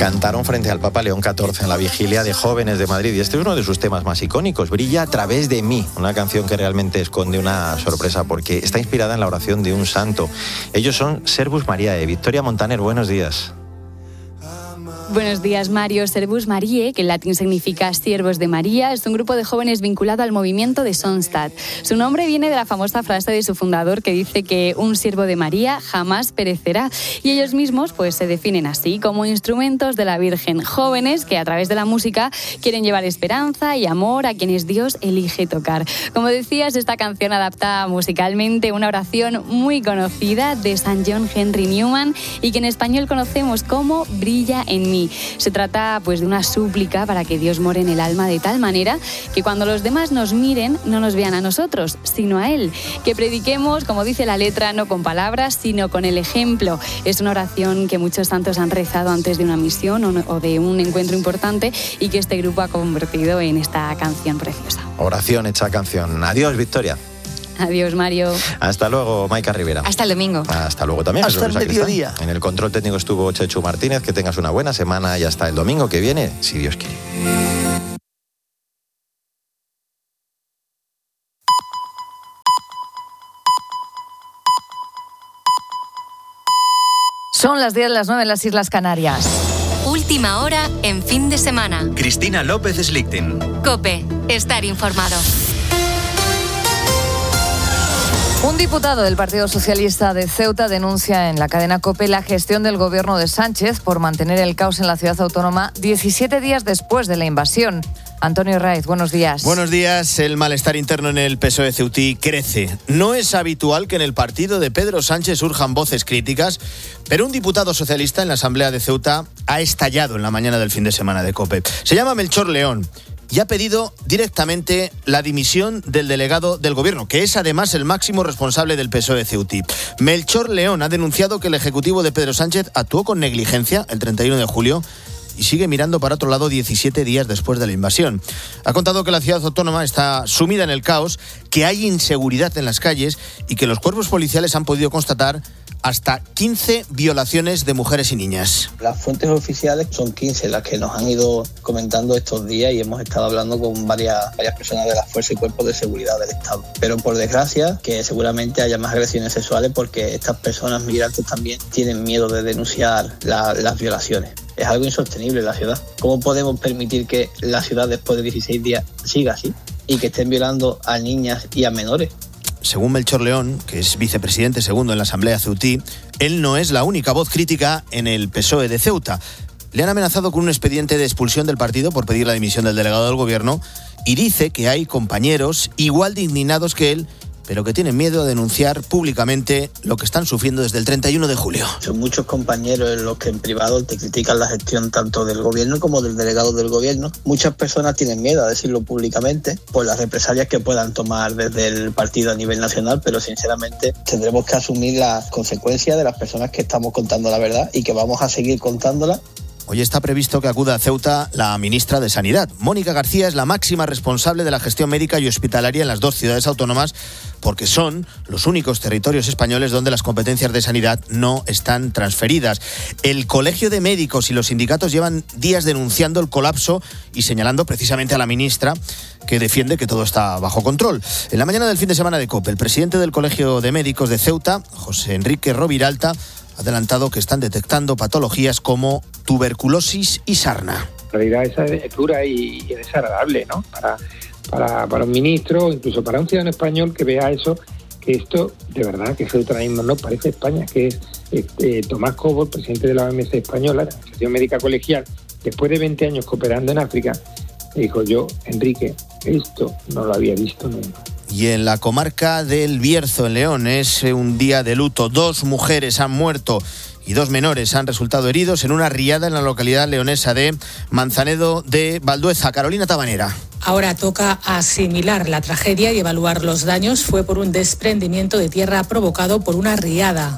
cantaron frente al Papa León XIV en la vigilia de jóvenes de Madrid. Y este es uno de sus temas más icónicos, Brilla a través de mí, una canción que realmente esconde una sorpresa porque está inspirada en la oración de un santo. Ellos son Servus Mariae. Victoria Montaner, buenos días. Buenos días, Mario. Servus Mariae, que en latín significa siervos de María, es un grupo de jóvenes vinculado al movimiento de Sonstad. Su nombre viene de la famosa frase de su fundador que dice que un siervo de María jamás perecerá. Y ellos mismos pues se definen así, como instrumentos de la Virgen, jóvenes que a través de la música quieren llevar esperanza y amor a quienes Dios elige tocar. Como decías, esta canción adapta musicalmente una oración muy conocida de San John Henry Newman y que en español conocemos como Brilla en mí. Se trata pues de una súplica para que Dios more en el alma de tal manera que cuando los demás nos miren no nos vean a nosotros, sino a Él. Que prediquemos, como dice la letra, no con palabras, sino con el ejemplo. Es una oración que muchos santos han rezado antes de una misión o de un encuentro importante y que este grupo ha convertido en esta canción preciosa. Oración hecha canción. Adiós, Victoria. Adiós, Mario. Hasta luego, Maika Rivera. Hasta el domingo. Hasta luego también. Hasta el mediodía. En el control técnico estuvo Chechu Martínez. Que tengas una buena semana y hasta el domingo que viene, si Dios quiere. Son las 10 de las 9 en las Islas Canarias. Última hora en fin de semana. Cristina López Slichting. COPE. Estar informado. Un diputado del Partido Socialista de Ceuta denuncia en la cadena COPE la gestión del gobierno de Sánchez por mantener el caos en la ciudad autónoma 17 días después de la invasión. Antonio Raiz, buenos días. Buenos días. El malestar interno en el PSOE ceutí crece. No es habitual que en el partido de Pedro Sánchez surjan voces críticas, pero un diputado socialista en la Asamblea de Ceuta ha estallado en la mañana del fin de semana de COPE. Se llama Melchor León y ha pedido directamente la dimisión del delegado del gobierno, que es además el máximo responsable del PSOE ceutí. Melchor León ha denunciado que el ejecutivo de Pedro Sánchez actuó con negligencia el 31 de julio y sigue mirando para otro lado 17 días después de la invasión. Ha contado que la ciudad autónoma está sumida en el caos, que hay inseguridad en las calles y que los cuerpos policiales han podido constatar hasta 15 violaciones de mujeres y niñas. Las fuentes oficiales son 15 las que nos han ido comentando estos días y hemos estado hablando con varias personas de las fuerzas y cuerpos de seguridad del Estado. Pero por desgracia, que seguramente haya más agresiones sexuales porque estas personas migrantes también tienen miedo de denunciar las violaciones. Es algo insostenible en la ciudad. ¿Cómo podemos permitir que la ciudad después de 16 días siga así y que estén violando a niñas y a menores? Según Melchor León, que es vicepresidente segundo en la Asamblea ceutí, él no es la única voz crítica en el PSOE de Ceuta. Le han amenazado con un expediente de expulsión del partido por pedir la dimisión del delegado del gobierno y dice que hay compañeros igual de indignados que él, pero que tienen miedo a denunciar públicamente lo que están sufriendo desde el 31 de julio. Son muchos compañeros los que en privado te critican la gestión tanto del gobierno como del delegado del gobierno. Muchas personas tienen miedo a decirlo públicamente por las represalias que puedan tomar desde el partido a nivel nacional, pero sinceramente tendremos que asumir las consecuencias de las personas que estamos contando la verdad y que vamos a seguir contándola. Hoy está previsto que acuda a Ceuta la ministra de Sanidad. Mónica García es la máxima responsable de la gestión médica y hospitalaria en las dos ciudades autónomas porque son los únicos territorios españoles donde las competencias de sanidad no están transferidas. El Colegio de Médicos y los sindicatos llevan días denunciando el colapso y señalando precisamente a la ministra que defiende que todo está bajo control. En la mañana del fin de semana de COPE, el presidente del Colegio de Médicos de Ceuta, José Enrique Roviralta, ha adelantado que están detectando patologías como tuberculosis y sarna. La realidad esa es dura y desagradable, ¿no? Para un ministro, incluso para un ciudadano español que vea eso, que esto, de verdad, que Ceuta ahora mismo no parece España, que es Tomás Cobo, el presidente de la OMS española, la Asociación Médica Colegial, después de 20 años cooperando en África, dijo yo, Enrique, esto no lo había visto nunca. Y en la comarca del Bierzo, en León, es un día de luto. 2 mujeres han muerto y 2 menores han resultado heridos en una riada en la localidad leonesa de Manzanedo de Valdueza. Carolina Tabanera. Ahora toca asimilar la tragedia y evaluar los daños. Fue por un desprendimiento de tierra provocado por una riada.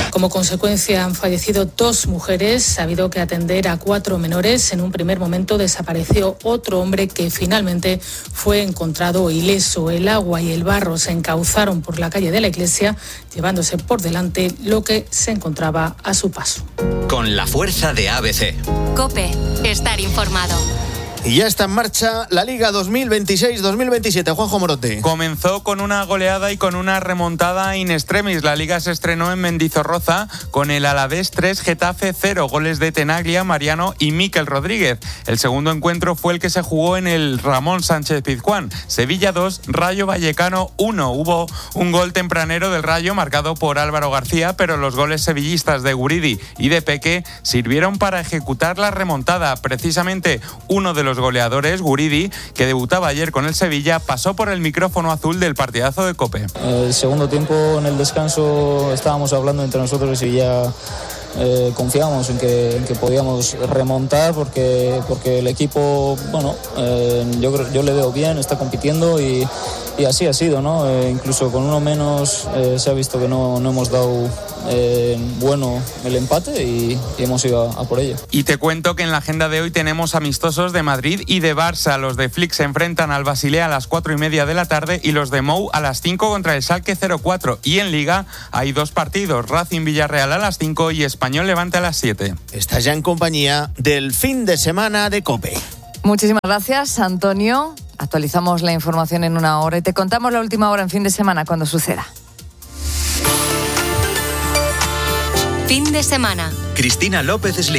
Como consecuencia han fallecido 2 mujeres, ha habido que atender a 4 menores. En un primer momento desapareció otro hombre que finalmente fue encontrado ileso. El agua y el barro se encauzaron por la calle de la iglesia, llevándose por delante lo que se encontraba a su paso. Con la fuerza de ABC. COPE. Estar informado. Y ya está en marcha la Liga 2026-2027. Juanjo Morote. Comenzó con una goleada y con una remontada in extremis. La Liga se estrenó en Mendizorroza con el Alavés 3, Getafe 0, goles de Tenaglia, Mariano y Mikel Rodríguez. El segundo encuentro fue el que se jugó en el Ramón Sánchez Pizjuán. Sevilla 2, Rayo Vallecano 1. Hubo un gol tempranero del Rayo marcado por Álvaro García, pero los goles sevillistas de Guridi y de Peque sirvieron para ejecutar la remontada. Precisamente uno de los goleadores, Guridi, que debutaba ayer con el Sevilla, pasó por el micrófono azul del partidazo de COPE. El segundo tiempo, en el descanso, estábamos hablando entre nosotros y ya confiábamos en que podíamos remontar porque el equipo, bueno, yo le veo bien, está compitiendo y así ha sido, ¿no? Incluso con uno menos se ha visto que no hemos dado bueno el empate y hemos ido a por ello. Y te cuento que en la agenda de hoy tenemos amistosos de Madrid y de Barça. Los de Flick se enfrentan al Basilea a las 4:30 de la tarde y los de Mou a las 5 contra el Schalke 04. Y en Liga hay 2 partidos, Racing Villarreal a las 5 y Español Levante a las 7. Estás ya en compañía del fin de semana de COPE. Muchísimas gracias, Antonio. Actualizamos la información en una hora y te contamos la última hora en fin de semana cuando suceda. Fin de semana. Cristina López Slick.